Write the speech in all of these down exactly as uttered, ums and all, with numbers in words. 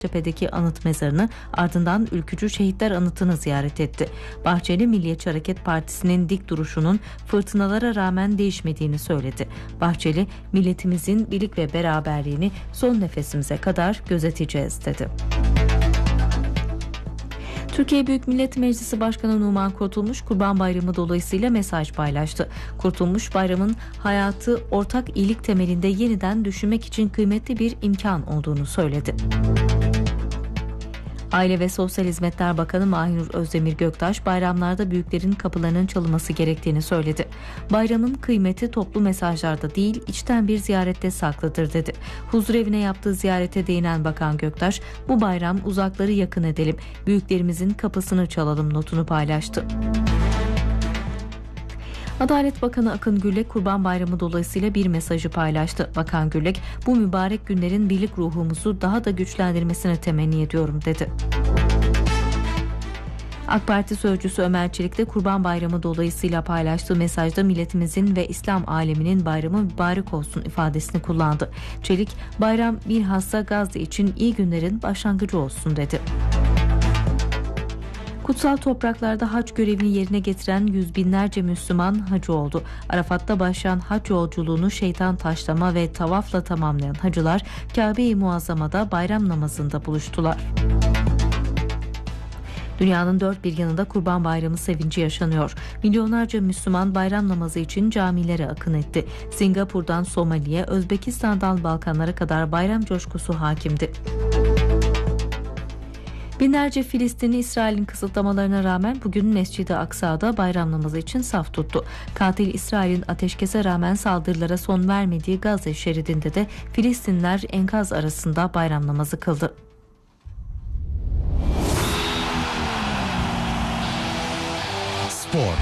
Tepe'deki anıt mezarını, ardından Ülkücü Şehitler Anıtı'nı ziyaret etti. Bahçeli, Milliyetçi Hareket Partisi'nin dik duruşunun fırtınalara rağmen değişmediğini söyledi. Bahçeli, milletimizin birlik ve beraberliğini son nefesimize kadar gözeteceğiz dedi. Türkiye Büyük Millet Meclisi Başkanı Numan Kurtulmuş, Kurban Bayramı dolayısıyla mesaj paylaştı. Kurtulmuş, bayramın hayatı ortak iyilik temelinde yeniden düşünmek için kıymetli bir imkan olduğunu söyledi. Aile ve Sosyal Hizmetler Bakanı Mahir Özdemir Göktaş, bayramlarda büyüklerin kapılarının çalınması gerektiğini söyledi. Bayramın kıymeti toplu mesajlarda değil, içten bir ziyarette saklıdır dedi. Huzurevine yaptığı ziyarete değinen Bakan Göktaş, bu bayram uzakları yakın edelim, büyüklerimizin kapısını çalalım notunu paylaştı. Adalet Bakanı Akın Gürlek, Kurban Bayramı dolayısıyla bir mesajı paylaştı. Bakan Gürlek, bu mübarek günlerin birlik ruhumuzu daha da güçlendirmesini temenni ediyorum dedi. AK Parti sözcüsü Ömer Çelik de Kurban Bayramı dolayısıyla paylaştığı mesajda milletimizin ve İslam aleminin bayramı mübarek olsun ifadesini kullandı. Çelik, bayram bilhassa Gazze için iyi günlerin başlangıcı olsun dedi. Kutsal topraklarda hac görevini yerine getiren yüz binlerce Müslüman hacı oldu. Arafat'ta başlayan hac yolculuğunu şeytan taşlama ve tavafla tamamlayan hacılar Kabe-i Muazzama'da bayram namazında buluştular. Dünyanın dört bir yanında Kurban Bayramı sevinci yaşanıyor. Milyonlarca Müslüman bayram namazı için camilere akın etti. Singapur'dan Somali'ye, Özbekistan'dan Balkanlara kadar bayram coşkusu hakimdi. Binlerce Filistinli İsrail'in kısıtlamalarına rağmen bugün Mescid-i Aksa'da bayram namazı için saf tuttu. Katil İsrail'in ateşkese rağmen saldırılara son vermediği Gazze şeridinde de Filistinliler enkaz arasında bayram namazı kıldı. Spor.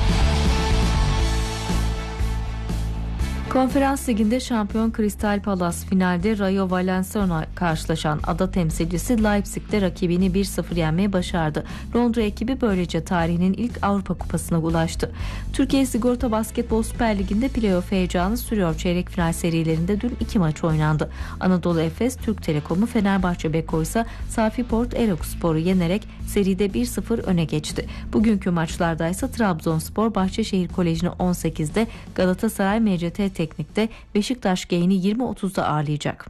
Konferans Ligi'nde şampiyon Crystal Palace finalde Rayo Vallecano'yla karşılaşan ada temsilcisi Leipzig'te rakibini bir sıfır yenmeyi başardı. Londra ekibi böylece tarihinin ilk Avrupa Kupası'na ulaştı. Türkiye Sigorta Basketbol Süper Ligi'nde playoff heyecanı sürüyor. Çeyrek final serilerinde dün iki maç oynandı. Anadolu Efes, Türk Telekom'u, Fenerbahçe Beko ise Safiport Erokspor'u yenerek seride bir sıfır öne geçti. Bugünkü maçlarda ise Trabzonspor Bahçeşehir Koleji'ni on sekizde, Galatasaray M C T Teknik'te Beşiktaş Geyini yirmi otuzda ağırlayacak.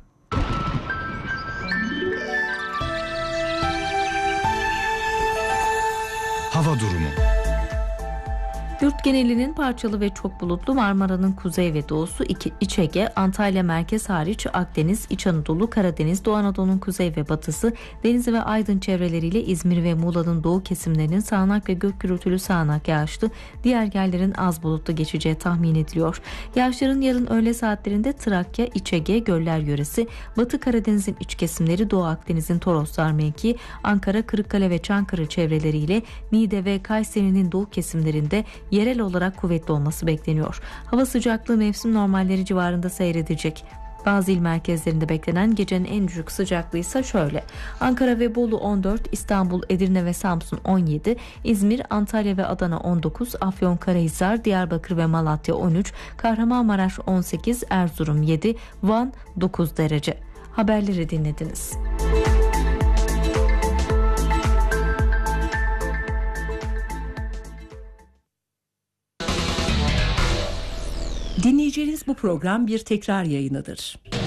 Hava durumu. Yurt genelinin parçalı ve çok bulutlu, Marmara'nın kuzey ve doğusu, İç Ege, Antalya merkez hariç Akdeniz, İç Anadolu, Karadeniz, Doğu Anadolu'nun kuzey ve batısı, Denizli ve Aydın çevreleriyle İzmir ve Muğla'nın doğu kesimlerinin sağanak ve gök gürültülü sağanak yağışlı, diğer yerlerin az bulutlu geçeceği tahmin ediliyor. Yağışların yarın öğle saatlerinde Trakya, İç Ege, Göller yöresi, Batı Karadeniz'in iç kesimleri, Doğu Akdeniz'in Toroslar mevki, Ankara, Kırıkkale ve Çankırı çevreleriyle Niğde ve Kayseri'nin doğu kesimlerinde yerel olarak kuvvetli olması bekleniyor. Hava sıcaklığı mevsim normalleri civarında seyredecek. Bazı il merkezlerinde beklenen gecenin en düşük sıcaklığı ise şöyle: Ankara ve Bolu on dört, İstanbul, Edirne ve Samsun on yedi, İzmir, Antalya ve Adana on dokuz, Afyonkarahisar, Diyarbakır ve Malatya on üç, Kahramanmaraş on sekiz, Erzurum yedi, Van dokuz derece. Haberleri dinlediniz. Dinleyeceğiniz bu program bir tekrar yayınıdır.